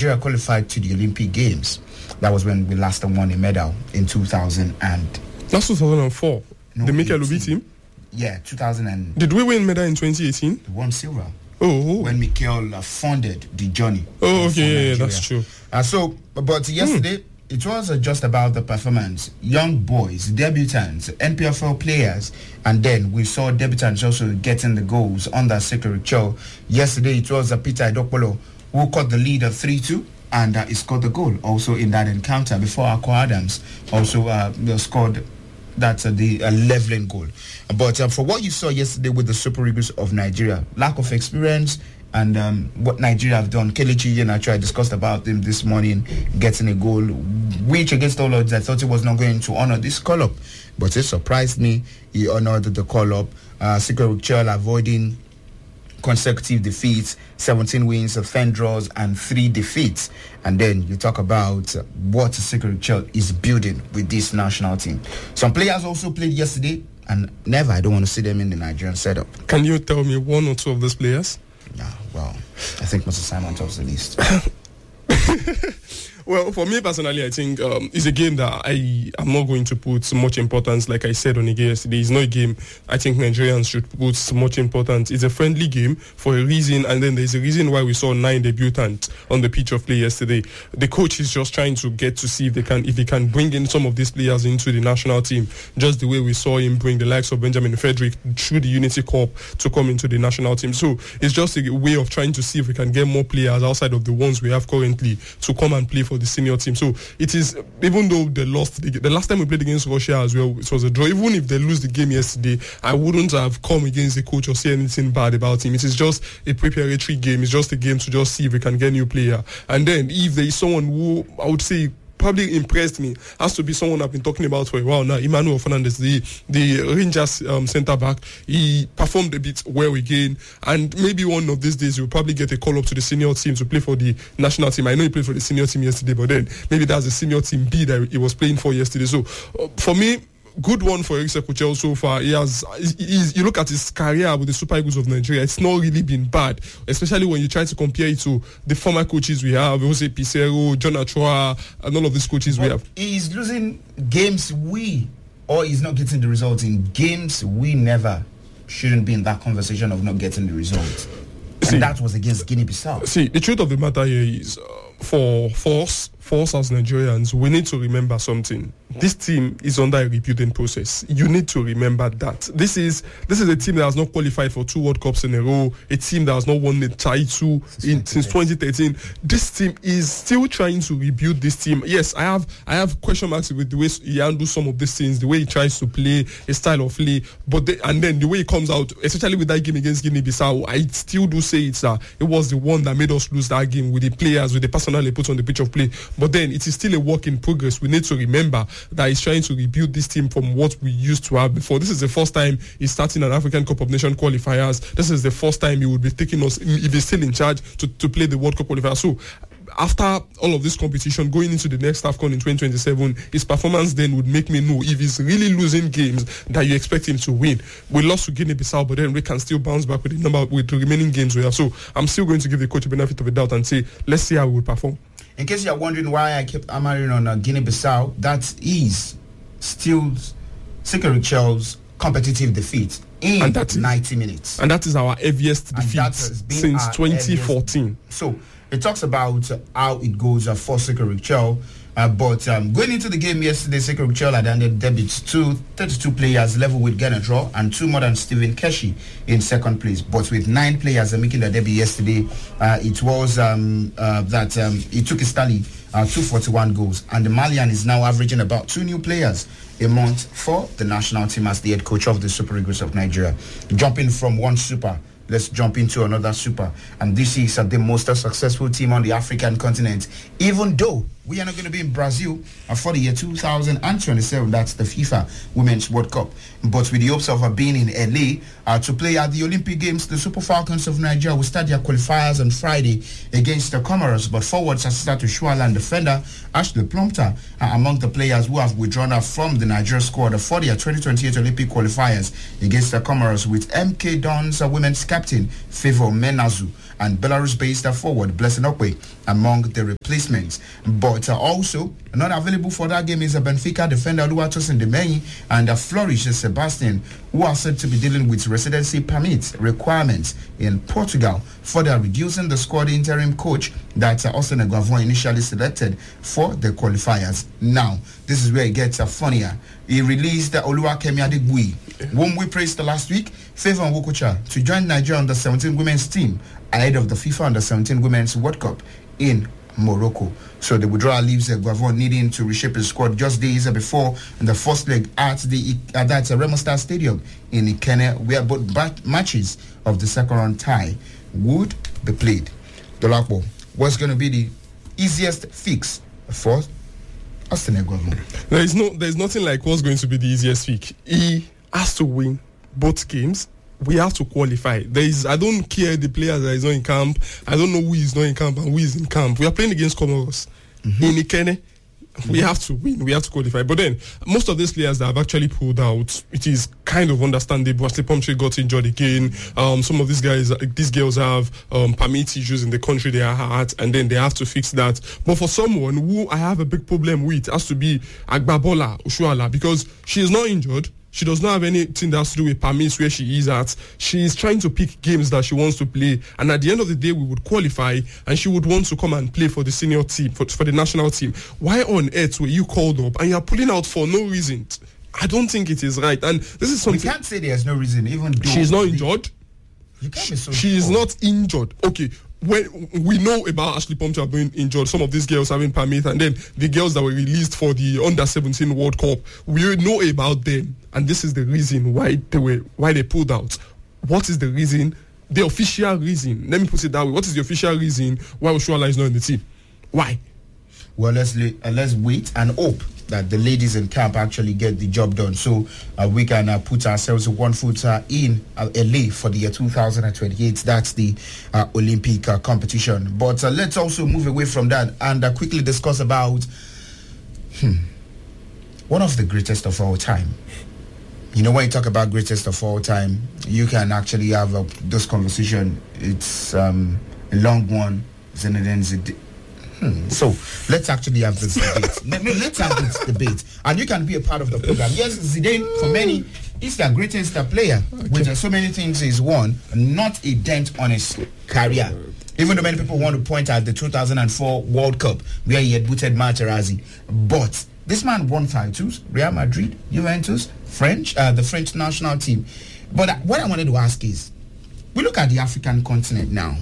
Nigeria qualified to the Olympic Games. That was when we last won a medal in 2000 and... That's 2004. No, the Mikel Obi team? Yeah, 2000 and... Did we win medal in 2018? We won silver. Oh. When Mikel funded the journey. Oh, okay, yeah, that's true. But yesterday, it was just about the performance. Young boys, debutants, NPFL players, and then we saw debutants also getting the goals under Sikiri Cho. Yesterday, it was Peter Idokpolo who caught the lead of 3-2 and he scored the goal also in that encounter before Akwa Adams also scored the leveling goal. But for what you saw yesterday with the Super Eagles of Nigeria, lack of experience and what Nigeria have done, Kelechi Iheanacho, I discussed about him this morning, getting a goal, which against all odds I thought he was not going to honor this call-up. But it surprised me, he honored the call-up. Sikiri Cho avoiding consecutive defeats, 17 wins, 10 draws, and 3 defeats. And then you talk about what Sikiri Cho is building with this national team. Some players also played yesterday, and I don't want to see them in the Nigerian setup. Can you tell me one or two of those players? Yeah, well, I think Mr. Simon tops the list. Well, for me personally, I think it's a game that I am not going to put much importance. Like I said on the game yesterday, it's not a game I think Nigerians should put much importance. It's a friendly game for a reason, and then there's a reason why we saw 9 debutants on the pitch of play yesterday. The coach is just trying to get to see if he can bring in some of these players into the national team, just the way we saw him bring the likes of Benjamin Frederick through the Unity Cup to come into the national team. So it's just a way of trying to see if we can get more players outside of the ones we have currently to come and play for the senior team. So it is, even though they lost the last time we played against Russia as well, it was a draw. Even if they lose the game yesterday, I wouldn't have come against the coach or say anything bad about him. It is just a preparatory game. It's just a game to just see if we can get a new player. And then if there is someone who I would say probably impressed me, has to be someone I've been talking about for a while now, Emmanuel Fernandez, the Rangers centre-back. He performed a bit well again, and maybe one of these days you'll probably get a call-up to the senior team to play for the national team. I know he played for the senior team yesterday, but then maybe that's the senior team B that he was playing for yesterday. So for me, good one for Eric Sekuchel so far. You look at his career with the Super Eagles of Nigeria, it's not really been bad, especially when you try to compare it to the former coaches we have, Jose Pizarro, John Achua, and all of these coaches we have. He's losing games or he's not getting the results in games we never shouldn't be in that conversation of not getting the results. And that was against Guinea-Bissau. See, the truth of the matter here is, for us as Nigerians, we need to remember something. This team is under a rebuilding process. You need to remember that. This is a team that has not qualified for 2 World Cups in a row, a team that has not won the title since 2013. This team is still trying to rebuild this team. Yes, I have question marks with the way he handles some of these things, the way he tries to play, his style of play, and then the way he comes out, especially with that game against Guinea-Bissau, I still do say it was the one that made us lose that game, with the players, with the personnel they put on the pitch of play. But then it is still a work in progress. We need to remember that he's trying to rebuild this team from what we used to have before. This is the first time he's starting an African Cup of Nations qualifiers. This is the first time he would be taking us, if he's still in charge, to play the World Cup qualifiers. So after all of this competition, going into the next AFCON in 2027, his performance then would make me know if he's really losing games that you expect him to win. We lost to Guinea-Bissau, but then we can still bounce back with the remaining games we have. So I'm still going to give the coach a benefit of the doubt and say, let's see how he would perform. In case you're wondering why I kept hammering on Guinea-Bissau, that is still Sikiri Cho's competitive defeat in 90 minutes. And that is our heaviest defeat since 2014. So it talks about how it goes for Sikiri Cho. But going into the game yesterday, Sikiri Cho had ended debits 32 players level with Ghana draw, and 2 more than Stephen Keshi in second place. But with 9 players making their debut yesterday, it was that he took his tally 241 goals, and the Malian is now averaging about 2 new players a month for the national team as the head coach of the Super Eagles of Nigeria. Jumping from one super, let's jump into another super. And this is the most successful team on the African continent, even though we are not going to be in Brazil for the year 2027. That's the FIFA Women's World Cup. But with the hopes of being in LA to play at the Olympic Games, the Super Falcons of Nigeria will start their qualifiers on Friday against the Comoros. But forwards Asisat Oshuala and defender Ashley Plumpton are among the players who have withdrawn from the Nigeria squad for the 2028 Olympic qualifiers against the Comoros, with MK Dons women's captain Favour Menazu and Belarus-based forward Blessing Okwe among the replacements. But also not available for that game is a Benfica defender Oluwatosin Demeyi and Flourish Sebastian, who are said to be dealing with residency permit requirements in Portugal, further reducing the squad interim coach that Austin Eguavoen initially selected for the qualifiers. Now, this is where it gets funnier. He released Oluwakemi Adegbui, whom we praised last week, Favour Nwokocha, to join Nigeria under 17 women's team ahead of the FIFA under 17 women's World Cup in Morocco. So the withdrawal leaves Eguavoen needing to reshape his squad just days before the first leg at the Remo Star Stadium in Ikene, where both matches of the second round tie would be played. Dolapo, what's going to be the easiest fix for Austin Eguavoen? There's nothing like what's going to be the easiest fix. He has to win both games. We have to qualify. I don't care the players that is not in camp. I don't know who is not in camp and who is in camp. We are playing against Comoros in Ikene. We have to win. We have to qualify. But then, most of these players that have actually pulled out, it is kind of understandable. Ashley Pumphrey got injured again. Some of these girls have permit issues in the country they are at, and then they have to fix that. But for someone who I have a big problem with, it has to be Agbabola Oshuala, because she is not injured. She does not have anything that has to do with permits where she is at. She is trying to pick games that she wants to play. And at the end of the day, we would qualify and she would want to come and play for the senior team, for the national team. Why on earth were you called up and you are pulling out for no reason? I don't think it is right. And this is something... We can't say there's no reason, even though... She's not injured. You can't be so She is not injured. Okay. When we know about Ashley Pumphrey being injured, some of these girls having permit, and then the girls that were released for the under-17 World Cup, we know about them, and this is the reason why they pulled out. What is the reason? The official reason. Let me put it that way. What is the official reason why Oshuala is not in the team? Why? Well, let's wait and hope that the ladies in camp actually get the job done, so we can put ourselves one foot in LA for the year 2028. That's the Olympic competition. But let's also move away from that and quickly discuss about one of the greatest of all time. You know, when you talk about greatest of all time, you can actually have this conversation. It's a long one. Zinedine Zidane. So let's actually have this debate. Let's have this debate, and you can be a part of the program. Yes, Zidane for many is their greatest player, with so many things he's won, not a dent on his career. Even though many people want to point at the 2004 World Cup where he had booted Materazzi, but this man won titles: Real Madrid, Juventus, the French national team. But what I wanted to ask is, we look at the African continent now.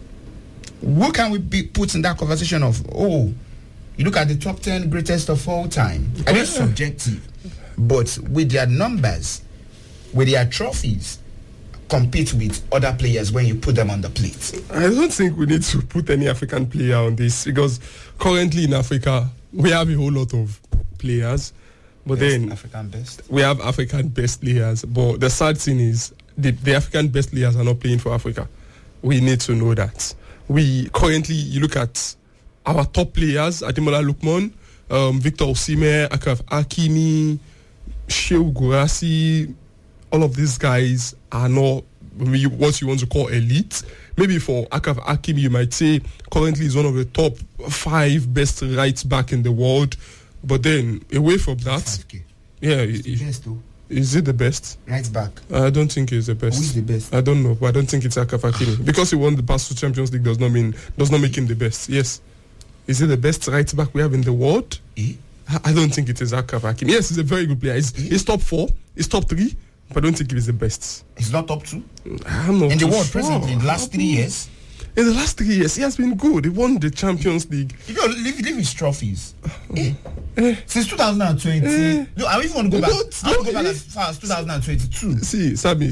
Who can we be put in that conversation of, you look at the top 10 greatest of all time? And it's subjective. But with their numbers, with their trophies, compete with other players when you put them on the plate. I don't think we need to put any African player on this, because currently in Africa, we have a whole lot of players. But then African best. We have African best players. But the sad thing is, the African best players are not playing for Africa. We need to know that. We currently, you look at our top players: Ademola Lookman, Victor Osimhen, Akraf Hakimi, Shehu Gurasi. All of these guys are not what you want to call elite. Maybe for Akraf Hakimi, you might say currently he's one of the top 5 best right back in the world. But then away from that, it's the best though. Is it the best? Right back. I don't think he's the best. Who is the best? I don't know, but I don't think it's Akraf Hakimi. Because he won the past 2 Champions League does not make him the best. Yes. Is he the best right back we have in the world? I don't think it is Akraf Hakimi. Yes, he's a very good player. He's top 4, he's top 3, but I don't think he's the best. He's not top 2? I'm not in the world sure. presently, in the last 3 years? In the last 3 years, he has been good. He won the Champions League. You know, leave his trophies. Since 2020. No, I even want to go back. I want to go back as far as 2022. See,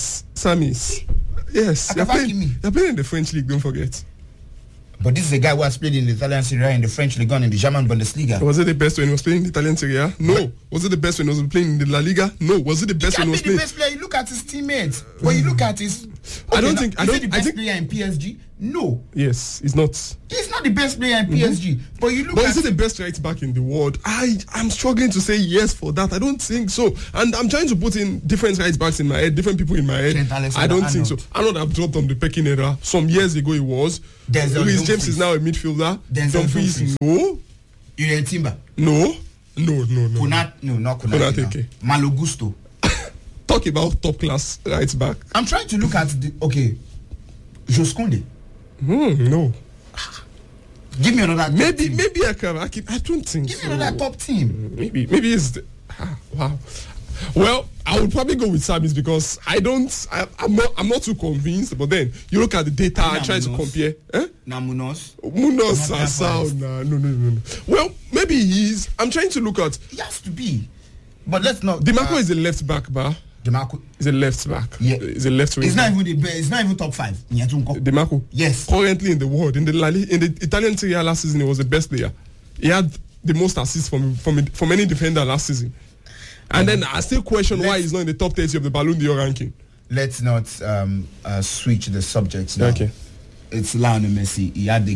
Samis. Yes, they're playing in the French league, don't forget. But this is a guy who has played in the Italian Serie A, in the French Ligue 1, in the German Bundesliga. Was it the best when he was playing in the Italian Serie A? No. Was it the best when he was playing in the La Liga? No. Was it the best when he was playing? He can't be the best player. You look at his teammates. When you look at his... I don't think... Is he the best player in PSG? No. Yes, he's not. He's not the best player in PSG. But you look But at... is he the best right back in the world? I'm struggling to say yes for that. I don't think so. And I'm trying to put in different right backs in my head, different people in my head. I don't think so. Arnold have dropped on the pecking order. Some years ago he was. Reece James is now a midfielder. Dumfries, no. Uriel Timber. No. No, not Konate. Okay. Malo Gusto. Talk about top class right back. I'm trying to look at the... Okay. Jose Koundé. No. Give me another top team. Maybe I don't think Give me another top team. Maybe it's wow. Well, I would probably go with Samis because I'm not too convinced. But then you look at the data, I try to compare. Munoz are sound. No. Well, maybe he's. I'm trying to look at. He has to be, but let's not. DiMarco is a left back, DiMarco is a left back. Yeah, he's a left wing. It's not even the best. It's not even top 5. DiMarco. Yes. Currently in the world, in the Italian Serie A last season, he was the best player. He had the most assists from any defender last season. And then I still question why he's not in the top 30 of the Ballon d'Or ranking. Let's not switch the subjects now. Okay. It's Lionel Messi. He had a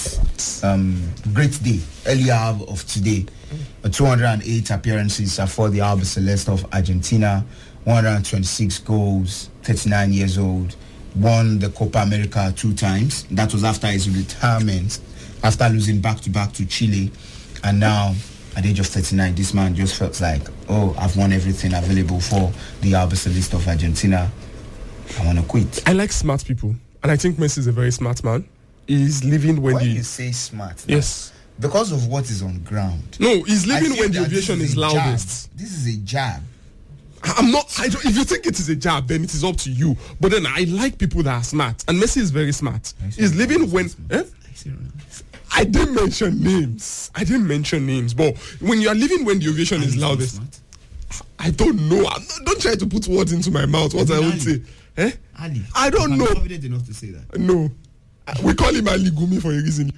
great day, early hour of today. 208 appearances for the Albi Celeste of Argentina, 126 goals, 39 years old, won the Copa America 2 times. That was after his retirement, after losing back-to-back to Chile. And now, at the age of 39, this man just felt like, oh, I've won everything available for the Albi Celeste of Argentina. I want to quit. I like smart people. And I think Messi is a very smart man. He's living when you say smart. Yes. Because of what is on ground. No, he's living when the ovation is loudest. This is a jab. If you think it is a jab, then it is up to you. But then I like people that are smart. And Messi is very smart. He's living when... I didn't mention names. But when you are living when the ovation is loudest... I don't know. Don't try to put words into my mouth. What I would say. Ali. I don't know. I'm confident enough to say that. No. We call him Ali Gumi for a reason.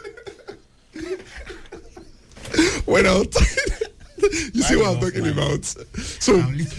When you see what I'm talking about. So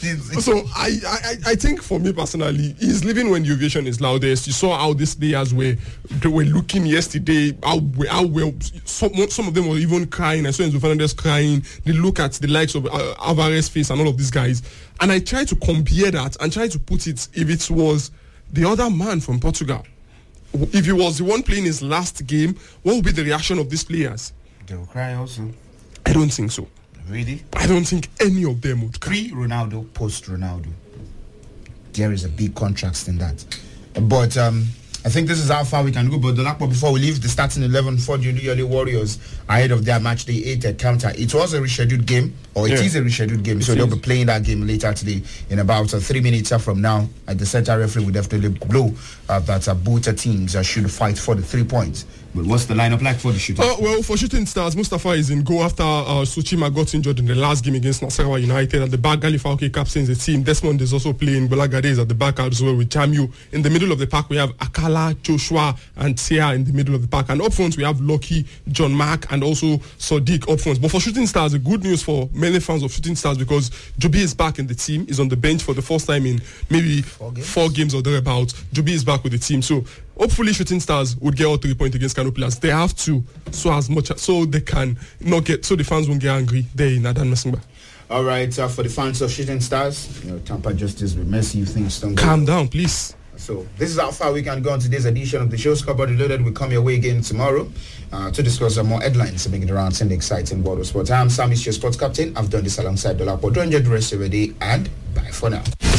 I think for me personally, he's living when the ovation is loudest. You saw how these players were looking yesterday. How well some of them were even crying. I saw Enzo Fernandez crying. They look at the likes of Alvarez face and all of these guys. And I try to compare that and try to put it, if it was the other man from Portugal, if he was the one playing his last game, what would be the reaction of these players? They will cry also. I don't think so. Really? I don't think any of them would cry. Pre-Ronaldo, post-Ronaldo. There is a big contrast in that. But I think this is how far we can go. But Dolapo, before we leave the starting 11 for the Yoli Warriors ahead of their match day 8 encounter, it was a rescheduled game, or it is a rescheduled game. So they'll be playing that game later today in about 3 minutes from now. At the center referee will definitely blow that both teams should fight for the 3 points. But what's the lineup like for the shooting? Well, for Shooting Stars, Mustafa is in goal after Suchima got injured in the last game against Nasarawa United. At the back, Galifauke captains the team. Desmond is also playing. Bolagade is at the back as well with Jamyu. In the middle of the pack, we have Akala, Joshua, and Tia in the middle of the pack. And up front, we have Lucky, John Mark, and also Sadiq up front. But for Shooting Stars, the good news for many fans of Shooting Stars, because Joby is back in the team. He's on the bench for the first time in maybe 4 games or thereabouts. Joby is back with the team. So hopefully Shooting Stars would get all 3 points against Kano Pillars. They have to, so they can not get, so the fans won't get angry there in Adan Mesingba. All right, for the fans of Shooting Stars, Tampa Justice with Messi, things don't calm down, please. So this is how far we can go on today's edition of the show. Scoreboard Reloaded will come your way again tomorrow to discuss more headlines making the rounds in the exciting world of sports. I'm Sam, your sports captain. I've done this alongside Dolapo. Don't enjoy the rest of the day and bye for now.